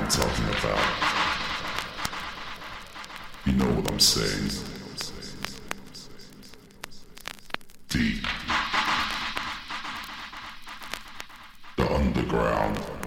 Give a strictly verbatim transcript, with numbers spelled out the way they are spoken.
talking about. You know what I'm saying? Deep. The underground.